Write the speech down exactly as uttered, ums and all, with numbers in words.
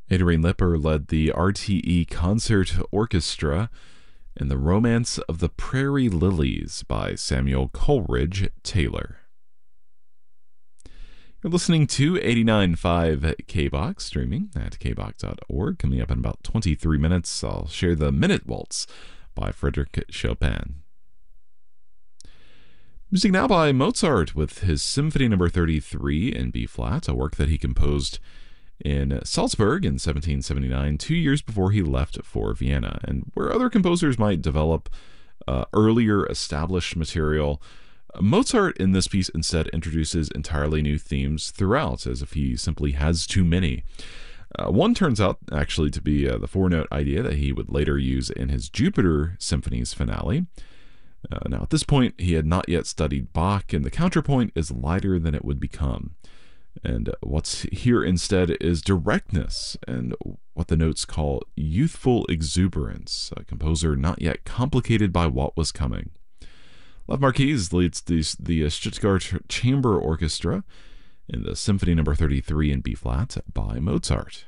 Adrian Lipper led the R T E Concert Orchestra in The Romance of the Prairie Lilies by Samuel Coleridge Taylor. You're listening to eighty-nine point five K B O X, streaming at k b o x dot org. Coming up in about twenty-three minutes, I'll share the Minute Waltz by Frédéric Chopin. Music now by Mozart with his Symphony Number thirty-three in B-flat, a work that he composed in Salzburg in seventeen seventy-nine, two years before he left for Vienna. And where other composers might develop uh, earlier established material, Mozart in this piece instead introduces entirely new themes throughout, as if he simply has too many. Uh, one turns out actually to be uh, the four-note idea that he would later use in his Jupiter Symphonies finale. Uh, now, at this point, he had not yet studied Bach, and the counterpoint is lighter than it would become. And what's here instead is directness and what the notes call youthful exuberance, a composer not yet complicated by what was coming. Lev Marquis leads the, the Stuttgart Chamber Orchestra in the Symphony Number thirty-three in B-flat by Mozart.